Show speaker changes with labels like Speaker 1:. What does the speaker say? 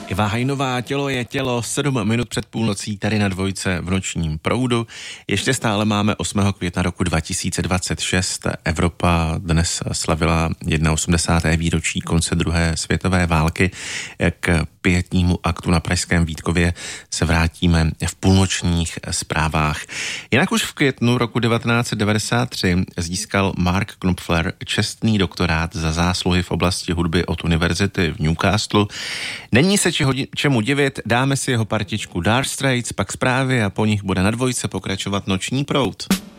Speaker 1: Iva Hajnová, Tělo je tělo, 7 minut před půlnocí tady na Dvojce v nočním proudu. Ještě stále máme 8. května roku 2026. Evropa dnes slavila 81. výročí konce druhé světové války. K pietnímu aktu na pražském Vítkově se vrátíme v půlnočních zprávách. Jinak už v květnu roku 1993 získal Mark Knopfler čestný doktorát za zásluhy v oblasti hudby od univerzity v Newcastlu. Není se čemu divit, dáme si jeho partičku Dire Straits, pak zprávy a po nich bude na Dvojce pokračovat noční proud.